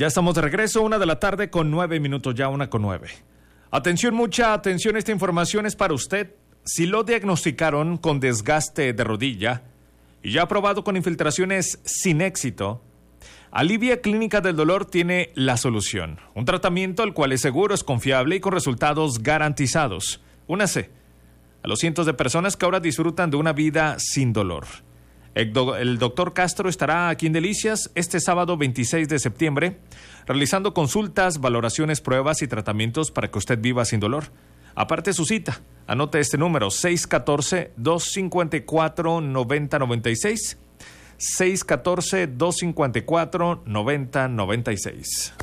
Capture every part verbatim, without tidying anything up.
Ya estamos de regreso, una de la tarde con nueve minutos, ya una con nueve. Atención, mucha atención, esta información es para usted. Si lo diagnosticaron con desgaste de rodilla y ya ha probado con infiltraciones sin éxito, Alivia Clínica del Dolor tiene la solución. Un tratamiento el cual es seguro, es confiable y con resultados garantizados. Únase a los cientos de personas que ahora disfrutan de una vida sin dolor. El, do- el doctor Castro estará aquí en Delicias este sábado veintiséis de septiembre, realizando consultas, valoraciones, pruebas y tratamientos para que usted viva sin dolor. Aparte su cita, anote este número, seis uno cuatro, dos cinco cuatro, nueve cero nueve seis, seis uno cuatro, dos cinco cuatro, nueve cero nueve seis.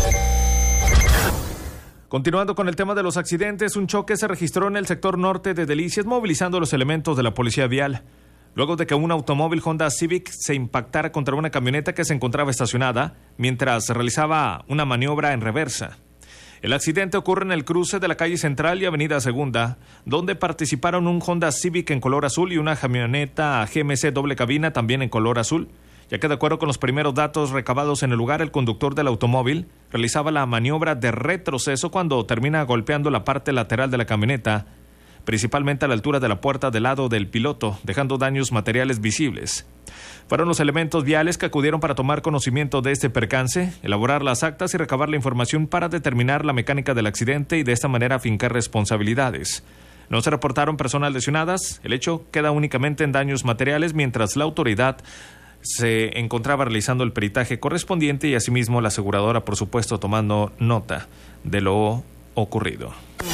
Continuando con el tema de los accidentes, un choque se registró en el sector norte de Delicias, movilizando los elementos de la policía vial. Luego de que un automóvil Honda Civic se impactara contra una camioneta que se encontraba estacionada mientras realizaba una maniobra en reversa. El accidente ocurre en el cruce de la calle Central y Avenida Segunda, donde participaron un Honda Civic en color azul y una camioneta G M C doble cabina también en color azul, ya que de acuerdo con los primeros datos recabados en el lugar, el conductor del automóvil realizaba la maniobra de retroceso cuando termina golpeando la parte lateral de la camioneta, principalmente a la altura de la puerta del lado del piloto, dejando daños materiales visibles. Fueron los elementos viales que acudieron para tomar conocimiento de este percance, elaborar las actas y recabar la información para determinar la mecánica del accidente y de esta manera fincar responsabilidades. No se reportaron personas lesionadas, el hecho queda únicamente en daños materiales mientras la autoridad se encontraba realizando el peritaje correspondiente y asimismo la aseguradora, por supuesto, tomando nota de lo ocurrido.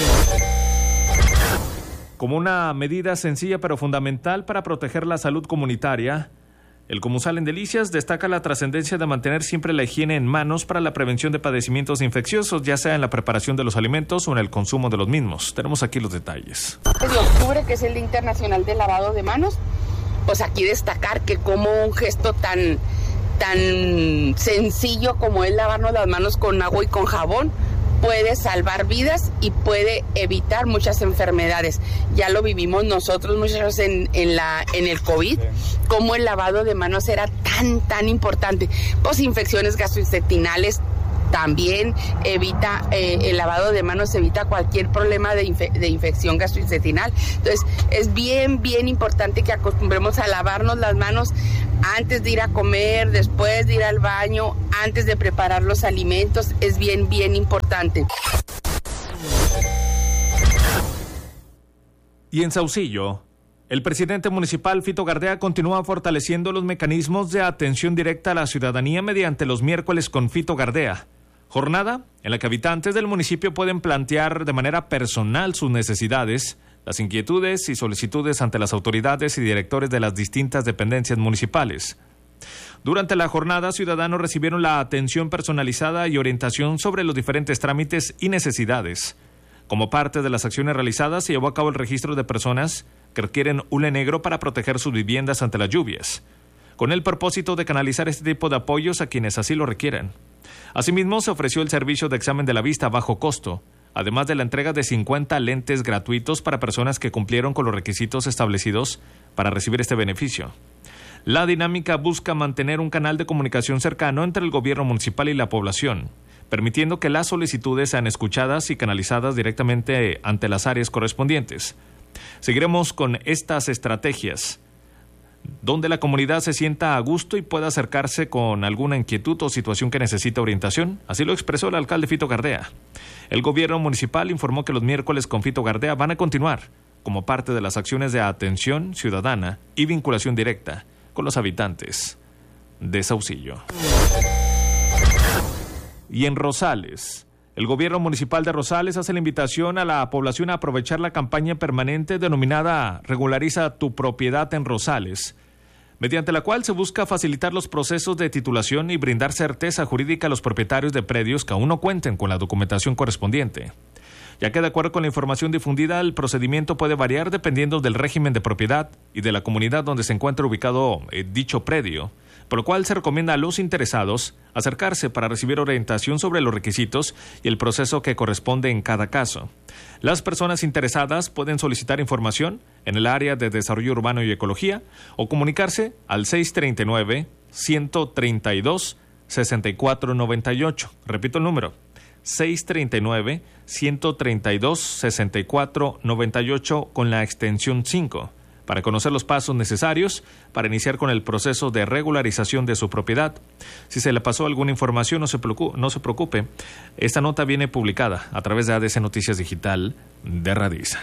Como una medida sencilla pero fundamental para proteger la salud comunitaria, el Comusal en Delicias destaca la trascendencia de mantener siempre la higiene en manos para la prevención de padecimientos infecciosos, ya sea en la preparación de los alimentos o en el consumo de los mismos. Tenemos aquí los detalles. De octubre, que es el Día Internacional del Lavado de Manos, pues aquí destacar que como un gesto tan, tan sencillo como es lavarnos las manos con agua y con jabón, puede salvar vidas y puede evitar muchas enfermedades. Ya lo vivimos nosotros, muchachos, en, en, la, en el COVID, cómo el lavado de manos era tan, tan importante. Pues infecciones gastrointestinales, también evita, eh, el lavado de manos evita cualquier problema de, infe- de infección gastrointestinal. Entonces, es bien, bien importante que acostumbremos a lavarnos las manos antes de ir a comer, después de ir al baño, antes de preparar los alimentos. Es bien, bien importante. Y en Saucillo, el presidente municipal Fito Gardea continúa fortaleciendo los mecanismos de atención directa a la ciudadanía mediante los miércoles con Fito Gardea. Jornada en la que habitantes del municipio pueden plantear de manera personal sus necesidades, las inquietudes y solicitudes ante las autoridades y directores de las distintas dependencias municipales. Durante la jornada, ciudadanos recibieron la atención personalizada y orientación sobre los diferentes trámites y necesidades. Como parte de las acciones realizadas, se llevó a cabo el registro de personas que requieren hule negro para proteger sus viviendas ante las lluvias, con el propósito de canalizar este tipo de apoyos a quienes así lo requieran. Asimismo, se ofreció el servicio de examen de la vista a bajo costo, además de la entrega de cincuenta lentes gratuitos para personas que cumplieron con los requisitos establecidos para recibir este beneficio. La dinámica busca mantener un canal de comunicación cercano entre el gobierno municipal y la población, permitiendo que las solicitudes sean escuchadas y canalizadas directamente ante las áreas correspondientes. Seguiremos con estas estrategias, donde la comunidad se sienta a gusto y pueda acercarse con alguna inquietud o situación que necesita orientación. Así lo expresó el alcalde Fito Gardea. El gobierno municipal informó que los miércoles con Fito Gardea van a continuar como parte de las acciones de atención ciudadana y vinculación directa con los habitantes de Saucillo. Y en Rosales, el gobierno municipal de Rosales hace la invitación a la población a aprovechar la campaña permanente denominada Regulariza tu propiedad en Rosales, mediante la cual se busca facilitar los procesos de titulación y brindar certeza jurídica a los propietarios de predios que aún no cuenten con la documentación correspondiente. Ya que de acuerdo con la información difundida, el procedimiento puede variar dependiendo del régimen de propiedad y de la comunidad donde se encuentra ubicado eh, dicho predio, por lo cual se recomienda a los interesados acercarse para recibir orientación sobre los requisitos y el proceso que corresponde en cada caso. Las personas interesadas pueden solicitar información en el área de Desarrollo Urbano y Ecología o comunicarse al seis tres nueve, uno tres dos, sesenta y cuatro noventa y ocho. Repito el número, seis treinta y nueve, ciento treinta y dos, sesenta y cuatro noventa y ocho con la extensión cinco, para conocer los pasos necesarios para iniciar con el proceso de regularización de su propiedad. Si se le pasó alguna información, no se preocupe, no se preocupe. Esta nota viene publicada a través de A D C Noticias Digital de Radiza.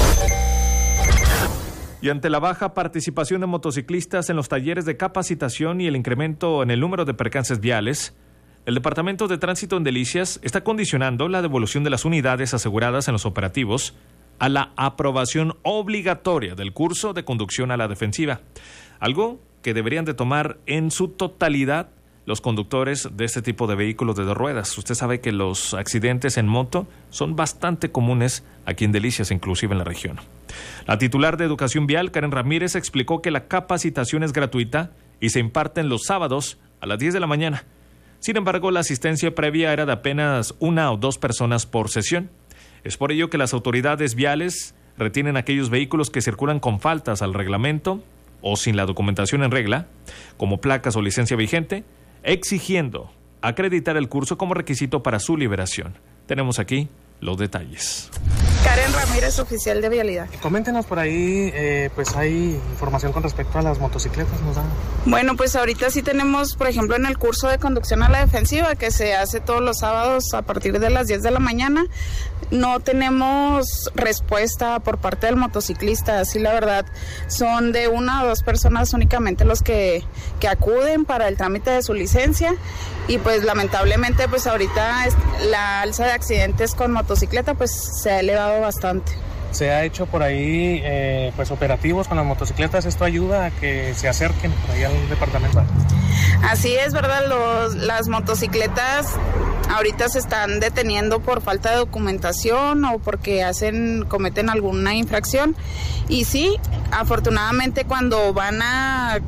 Y ante la baja participación de motociclistas en los talleres de capacitación y el incremento en el número de percances viales, el Departamento de Tránsito en Delicias está condicionando la devolución de las unidades aseguradas en los operativos a la aprobación obligatoria del curso de conducción a la defensiva, algo que deberían de tomar en su totalidad los conductores de este tipo de vehículos de dos ruedas. Usted sabe que los accidentes en moto son bastante comunes aquí en Delicias, inclusive en la región. La titular de Educación Vial, Karen Ramírez, explicó que la capacitación es gratuita y se imparten los sábados a las diez de la mañana. Sin embargo, la asistencia previa era de apenas una o dos personas por sesión. Es por ello que las autoridades viales retienen aquellos vehículos que circulan con faltas al reglamento o sin la documentación en regla, como placas o licencia vigente, exigiendo acreditar el curso como requisito para su liberación. Tenemos aquí los detalles. Karen Ramírez, oficial de Vialidad. Coméntenos por ahí, eh, pues hay información con respecto a las motocicletas, ¿nos dan? Bueno, pues ahorita sí tenemos, por ejemplo, en el curso de conducción a la defensiva, que se hace todos los sábados a partir de las diez de la mañana, no tenemos respuesta por parte del motociclista. Así la verdad, son de una o dos personas únicamente los que, que acuden para el trámite de su licencia. Y pues lamentablemente pues ahorita la alza de accidentes con motocicleta pues se ha elevado bastante. Se ha hecho por ahí eh, pues operativos con las motocicletas. ¿Esto ayuda a que se acerquen por ahí al departamento? Así es, ¿verdad? Los, las motocicletas ahorita se están deteniendo por falta de documentación o porque hacen cometen alguna infracción. Y sí, afortunadamente cuando van a,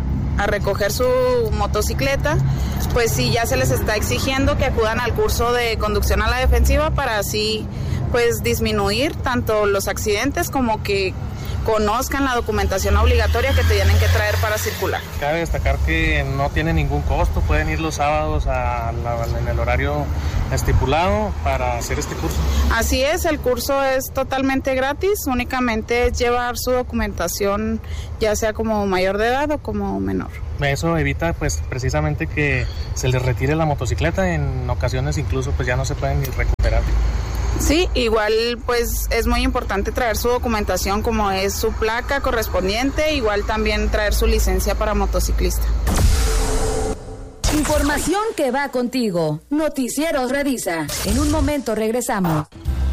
a recoger su motocicleta, pues sí, ya se les está exigiendo que acudan al curso de conducción a la defensiva para así pues disminuir tanto los accidentes como que conozcan la documentación obligatoria que tienen que traer para circular. Cabe destacar que no tiene ningún costo, pueden ir los sábados a la, en el horario estipulado para hacer este curso. Así es, el curso es totalmente gratis, únicamente es llevar su documentación ya sea como mayor de edad o como menor. Eso evita pues precisamente que se les retire la motocicleta, en ocasiones incluso pues ya no se pueden ni recuperar. Sí, igual pues es muy importante traer su documentación como es su placa correspondiente, igual también traer su licencia para motociclista. Información que va contigo. Noticieros Radiza. En un momento regresamos.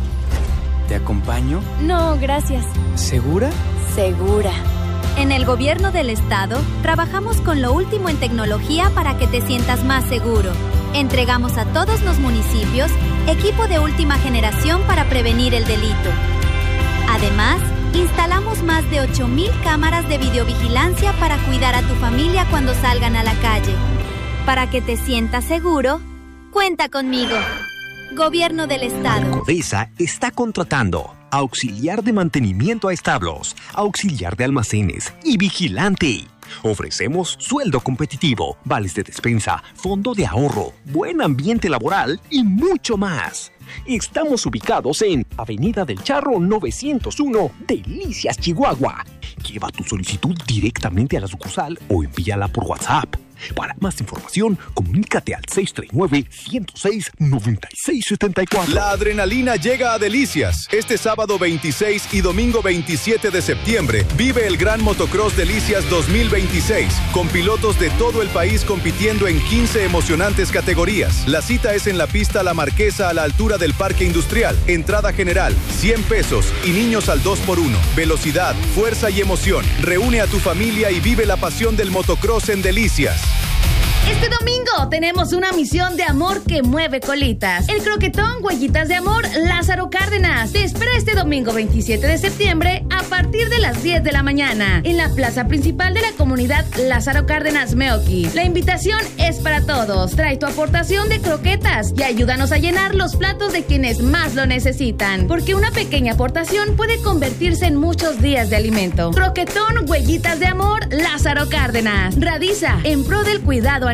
¿Te acompaño? No, gracias. ¿Segura? Segura. En el gobierno del estado, trabajamos con lo último en tecnología para que te sientas más seguro. Entregamos a todos los municipios equipo de última generación para prevenir el delito. Además, instalamos más de ocho mil cámaras de videovigilancia para cuidar a tu familia cuando salgan a la calle. Para que te sientas seguro, cuenta conmigo. Gobierno del Estado. Codesa está contratando auxiliar de mantenimiento a establos, auxiliar de almacenes y vigilante. Ofrecemos sueldo competitivo, vales de despensa, fondo de ahorro, buen ambiente laboral y mucho más. Estamos ubicados en Avenida del Charro novecientos uno, Delicias, Chihuahua. Lleva tu solicitud directamente a la sucursal o envíala por WhatsApp. Para más información, comunícate al seis tres nueve, ciento seis, noventa y seis setenta y cuatro. La adrenalina llega a Delicias. Este sábado veintiséis y domingo veintisiete de septiembre vive el Gran Motocross Delicias dos mil veintiséis, con pilotos de todo el país compitiendo en quince emocionantes categorías. La cita es en la pista La Marquesa a la altura del Parque Industrial. Entrada general, cien pesos y niños al dos por uno. Velocidad, fuerza y emoción. Reúne a tu familia y vive la pasión del motocross en Delicias. Este domingo tenemos una misión de amor que mueve colitas. El croquetón Huellitas de Amor Lázaro Cárdenas te espera este domingo veintisiete de septiembre a partir de las diez de la mañana en la plaza principal de la comunidad Lázaro Cárdenas Meoqui. La invitación es para todos. Trae tu aportación de croquetas y ayúdanos a llenar los platos de quienes más lo necesitan, porque una pequeña aportación puede convertirse en muchos días de alimento. Croquetón Huellitas de Amor Lázaro Cárdenas. Radiza en pro del cuidado animal.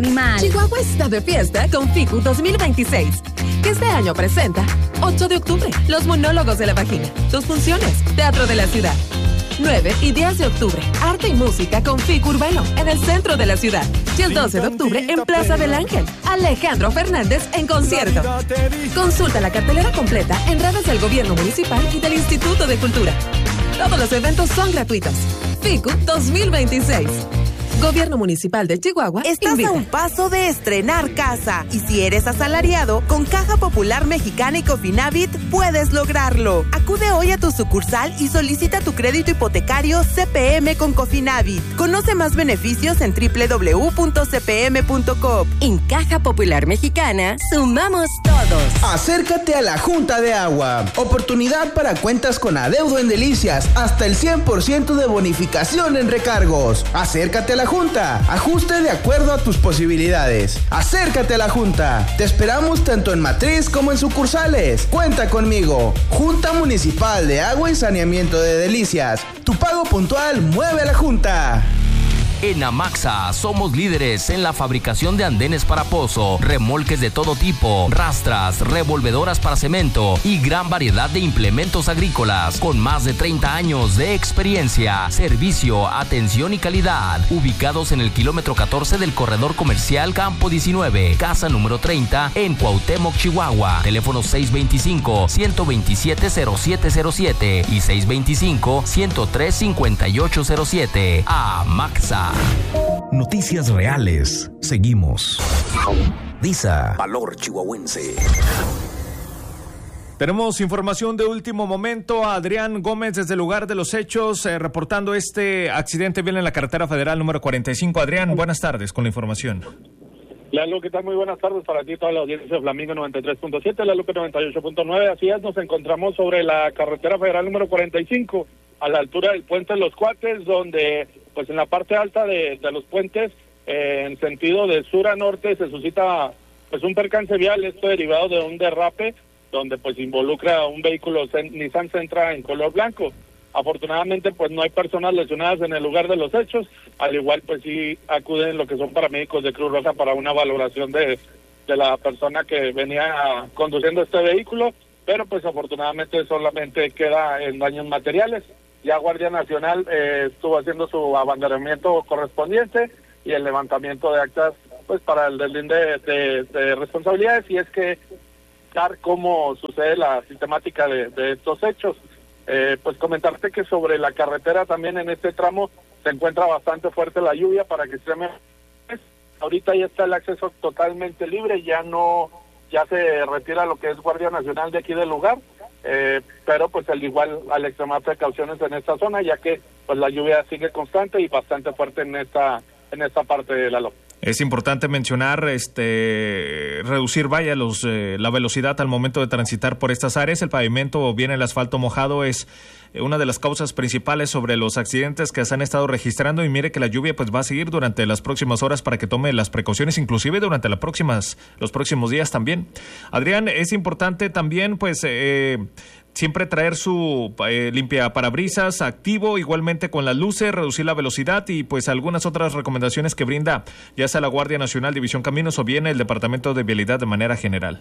animal. Chihuahua está de fiesta con FICU dos mil veintiséis, que este año presenta ocho de octubre, Los Monólogos de la Vagina, dos funciones, Teatro de la Ciudad. nueve y diez de octubre, Arte y Música con FICU Urbano, en el centro de la ciudad. Y el doce de octubre, en Plaza del Ángel, Alejandro Fernández en concierto. Consulta la cartelera completa en redes del Gobierno Municipal y del Instituto de Cultura. Todos los eventos son gratuitos. FICU dos mil veintiséis. Gobierno Municipal de Chihuahua. Estás invita. a un paso de estrenar casa. Y si eres asalariado, con Caja Popular Mexicana y Cofinavit puedes lograrlo. Acude hoy a tu sucursal y solicita tu crédito hipotecario C P M con Cofinavit. Conoce más beneficios en doble u doble u doble u punto c p m punto com. En Caja Popular Mexicana, sumamos todos. Acércate a la Junta de Agua. Oportunidad para cuentas con adeudo en Delicias. Hasta el cien por ciento de bonificación en recargos. Acércate a la Junta. Ajuste de acuerdo a tus posibilidades. Acércate a la Junta. Te esperamos tanto en matriz como en sucursales. Cuenta conmigo. Junta Municipal de Agua y Saneamiento de Delicias. Tu pago puntual mueve a la Junta. En Amaxa somos líderes en la fabricación de andenes para pozo, remolques de todo tipo, rastras, revolvedoras para cemento y gran variedad de implementos agrícolas con más de treinta años de experiencia, servicio, atención y calidad. Ubicados en el kilómetro catorce del corredor comercial Campo diecinueve, casa número treinta en Cuauhtémoc, Chihuahua. Teléfono seis veinticinco, ciento veintisiete, cero siete cero siete y seis veinticinco, ciento tres, cincuenta y ocho cero siete. Amaxa. Noticias reales. Seguimos. Disa. Valor chihuahuense. Tenemos información de último momento. Adrián Gómez desde el lugar de los hechos, eh, reportando este accidente vial en la carretera federal número cuarenta y cinco. Adrián, buenas tardes con la información. Lalo, ¿qué tal? Muy buenas tardes para ti y toda la audiencia de Flamingo noventa y tres punto siete, La Lupe noventa y ocho punto nueve. Así es, nos encontramos sobre la carretera federal número cuarenta y cinco, a la altura del puente de Los Cuates, donde pues en la parte alta de, de los puentes, eh, en sentido de sur a norte, se suscita pues un percance vial, esto derivado de un derrape, donde pues involucra un vehículo Nissan Sentra en color blanco. Afortunadamente pues no hay personas lesionadas en el lugar de los hechos, al igual pues sí acuden lo que son paramédicos de Cruz Roja para una valoración de, de la persona que venía conduciendo este vehículo, pero pues afortunadamente solamente queda en daños materiales. Ya Guardia Nacional eh, estuvo haciendo su abanderamiento correspondiente y el levantamiento de actas pues para el deslinde de, de, de responsabilidades, y es que dar cómo sucede la sistemática de, de estos hechos. Eh, pues comentarte que sobre la carretera también en este tramo se encuentra bastante fuerte la lluvia para que se me... Ahorita ya está el acceso totalmente libre, ya no, ya se retira lo que es Guardia Nacional de aquí del lugar. Eh, pero pues al igual al extremar precauciones en esta zona, ya que pues la lluvia sigue constante y bastante fuerte en esta en esta parte de la loca. Es importante mencionar, este, reducir, vaya, los, eh, la velocidad al momento de transitar por estas áreas. El pavimento o bien el asfalto mojado es una de las causas principales sobre los accidentes que se han estado registrando, y mire que la lluvia pues va a seguir durante las próximas horas para que tome las precauciones, inclusive durante las próximas, los próximos días también. Adrián, es importante también pues eh, siempre traer su eh, limpia parabrisas activo, igualmente con las luces, reducir la velocidad y pues algunas otras recomendaciones que brinda ya sea la Guardia Nacional, División Caminos o bien el Departamento de Vialidad de manera general.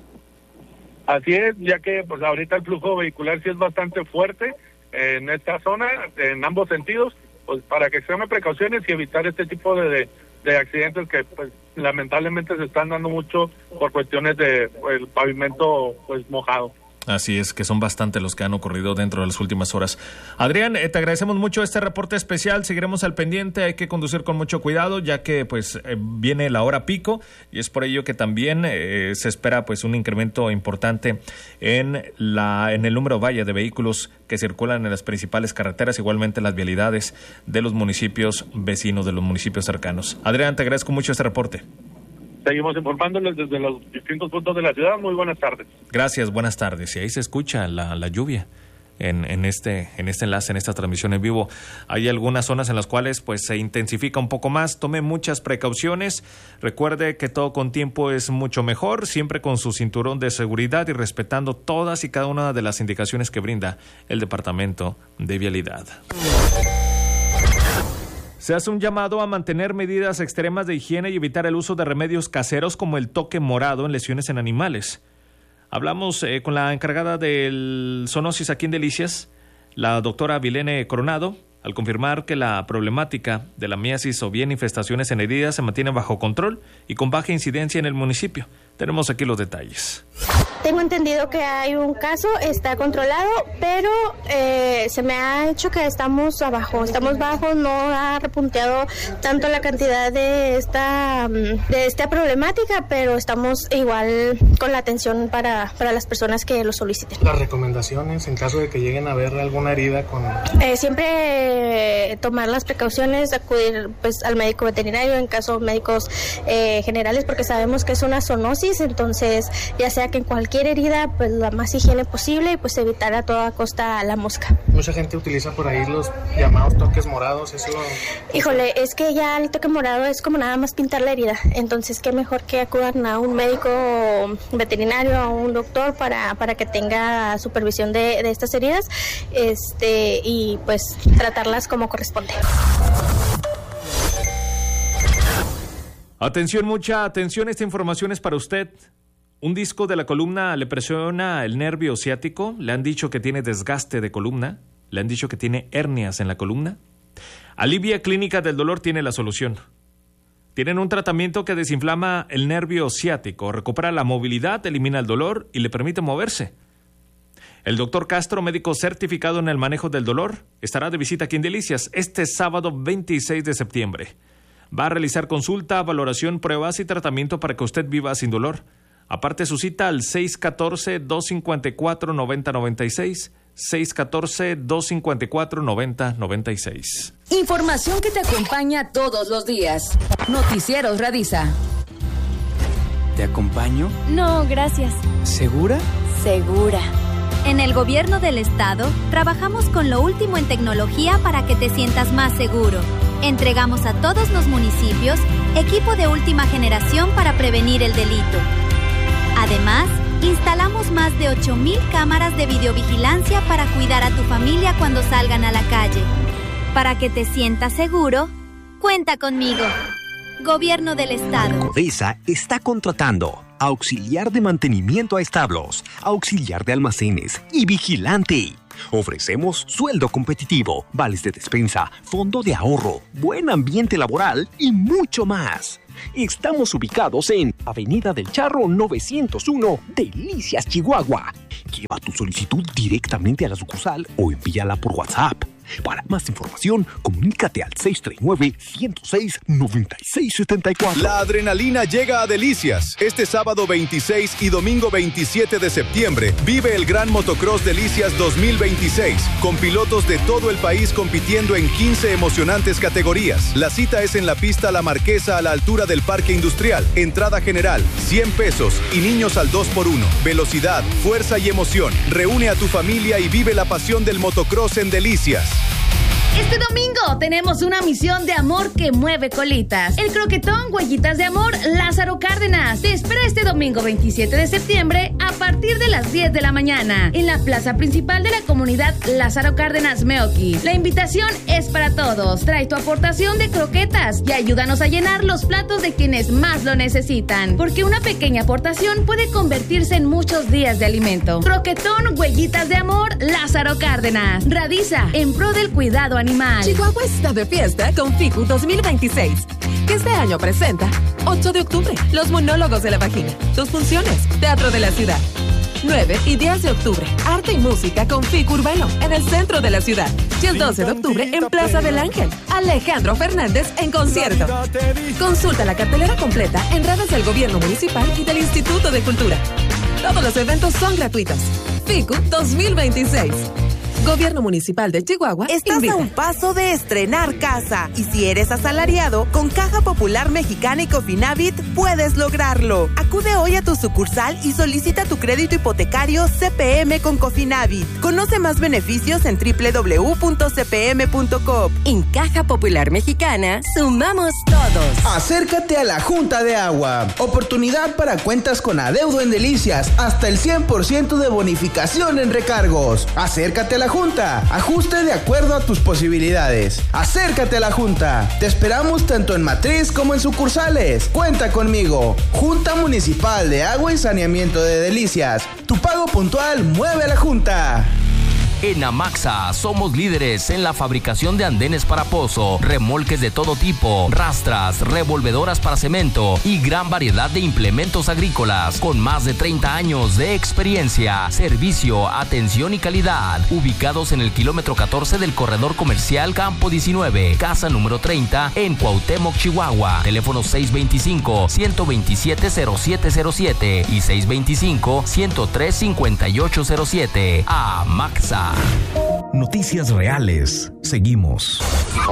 Así es, ya que pues ahorita el flujo vehicular sí es bastante fuerte en esta zona, en ambos sentidos, pues para que se tomen precauciones y evitar este tipo de, de, de accidentes que pues lamentablemente se están dando mucho por cuestiones de pues, el pavimento pues mojado. Así es, que son bastante los que han ocurrido dentro de las últimas horas. Adrián, eh, te agradecemos mucho este reporte especial, seguiremos al pendiente, hay que conducir con mucho cuidado, ya que pues eh, viene la hora pico, y es por ello que también eh, se espera pues un incremento importante en la en el número vaya de vehículos que circulan en las principales carreteras, igualmente las vialidades de los municipios vecinos, de los municipios cercanos. Adrián, te agradezco mucho este reporte. Seguimos informándoles desde los distintos puntos de la ciudad. Muy buenas tardes. Gracias, buenas tardes. Y ahí se escucha la, la lluvia en, en este en este enlace, en esta transmisión en vivo. Hay algunas zonas en las cuales pues se intensifica un poco más. Tome muchas precauciones. Recuerde que todo con tiempo es mucho mejor, siempre con su cinturón de seguridad y respetando todas y cada una de las indicaciones que brinda el Departamento de Vialidad. Se hace un llamado a mantener medidas extremas de higiene y evitar el uso de remedios caseros como el toque morado en lesiones en animales. Hablamos eh, con la encargada del zoonosis aquí en Delicias, la doctora Vilene Coronado, al confirmar que la problemática de la miasis o bien infestaciones en heridas se mantiene bajo control y con baja incidencia en el municipio. Tenemos aquí los detalles. Tengo entendido que hay un caso, está controlado, pero eh, se me ha hecho que estamos abajo, estamos bajos, no ha repunteado tanto la cantidad de esta de esta problemática, pero estamos igual con la atención para, para las personas que lo soliciten. Las recomendaciones en caso de que lleguen a ver alguna herida con... Eh, siempre eh, tomar las precauciones, acudir pues al médico veterinario, en caso médicos eh, generales, porque sabemos que es una zoonosis, entonces ya sea que en cualquier herida, pues la más higiene posible y pues evitar a toda costa la mosca. Mucha gente utiliza por ahí los llamados toques morados, eso... Híjole, es que ya el toque morado es como nada más pintar la herida, entonces qué mejor que acudan a un médico veterinario, a un doctor para, para que tenga supervisión de, de estas heridas este y pues tratarlas como corresponde. Atención, mucha atención, esta información es para usted. Un disco de la columna le presiona el nervio ciático, le han dicho que tiene desgaste de columna, le han dicho que tiene hernias en la columna. Alivia Clínica del Dolor tiene la solución. Tienen un tratamiento que desinflama el nervio ciático, recupera la movilidad, elimina el dolor y le permite moverse. El doctor Castro, médico certificado en el manejo del dolor, estará de visita aquí en Delicias este sábado veintiséis de septiembre. Va a realizar consulta, valoración, pruebas y tratamiento para que usted viva sin dolor. Aparte su cita al seis uno cuatro, dos cinco cuatro, nueve cero nueve seis, seis uno cuatro, dos cinco cuatro, nueve cero nueve seis. Información que te acompaña todos los días. Noticieros Radisa. ¿Te acompaño? No, gracias. ¿Segura? Segura. En el gobierno del estado, trabajamos con lo último en tecnología para que te sientas más seguro. Entregamos a todos los municipios equipo de última generación para prevenir el delito. Además, instalamos más de ocho mil cámaras de videovigilancia para cuidar a tu familia cuando salgan a la calle. Para que te sientas seguro, cuenta conmigo. Gobierno del Estado. Codesa está contratando auxiliar de mantenimiento a establos, auxiliar de almacenes y vigilante. Ofrecemos sueldo competitivo, vales de despensa, fondo de ahorro, buen ambiente laboral y mucho más. Estamos ubicados en Avenida del Charro novecientos uno, Delicias, Chihuahua. Lleva tu solicitud directamente a la sucursal o envíala por WhatsApp. Para más información, comunícate al seis tres nueve, uno cero seis, nueve seis siete cuatro. La adrenalina llega a Delicias. Este sábado veintiséis y domingo veintisiete de septiembre vive el Gran Motocross Delicias dos mil veintiséis, con pilotos de todo el país compitiendo en quince emocionantes categorías. La cita es en la pista La Marquesa a la altura del Parque Industrial. Entrada general, cien pesos y niños al dos por uno. Velocidad, fuerza y emoción. Reúne a tu familia y vive la pasión del motocross en Delicias. Este domingo tenemos una misión de amor que mueve colitas. El croquetón Huellitas de Amor Lázaro Cárdenas te espera este domingo veintisiete de septiembre a partir de las diez de la mañana en la plaza principal de la comunidad Lázaro Cárdenas Meoqui. La invitación es para todos. Trae tu aportación de croquetas y ayúdanos a llenar los platos de quienes más lo necesitan, porque una pequeña aportación puede convertirse en muchos días de alimento. Croquetón Huellitas de Amor Lázaro Cárdenas. Radiza en pro del cuidado animal. Chihuahua está de fiesta con FICU dos mil veintiséis, que este año presenta ocho de octubre, Los Monólogos de la Vagina, dos funciones, Teatro de la Ciudad. nueve y diez de octubre, Arte y Música con FICU Urbano en el centro de la ciudad. Y el doce de octubre en Plaza del Ángel, Alejandro Fernández en concierto. Consulta la cartelera completa en redes del Gobierno Municipal y del Instituto de Cultura. Todos los eventos son gratuitos. FICU dos mil veintiséis. Gobierno Municipal de Chihuahua Estás invita. a un paso de estrenar casa. Y si eres asalariado, con Caja Popular Mexicana y Cofinavit puedes lograrlo. Acude hoy a tu sucursal y solicita tu crédito hipotecario C P M con Cofinavit. Conoce más beneficios en doble u doble u doble u punto c p m punto com. En Caja Popular Mexicana, sumamos todos. Acércate a la Junta de Agua. Oportunidad para cuentas con adeudo en Delicias. Hasta el cien por ciento de bonificación en recargos. Acércate a la Junta. Ajuste de acuerdo a tus posibilidades. Acércate a la Junta. Te esperamos tanto en matriz como en sucursales. Cuenta conmigo. Junta Municipal de Agua y Saneamiento de Delicias. Tu pago puntual mueve a la Junta. En Amaxa somos líderes en la fabricación de andenes para pozo, remolques de todo tipo, rastras, revolvedoras para cemento y gran variedad de implementos agrícolas con más de treinta años de experiencia, servicio, atención y calidad. Ubicados en el kilómetro catorce del corredor comercial Campo diecinueve, casa número treinta en Cuauhtémoc, Chihuahua. Teléfono seis veinticinco, ciento veintisiete, cero siete cero siete y seis veinticinco, ciento tres, cincuenta y ocho cero siete. Amaxa. Noticias reales. Seguimos.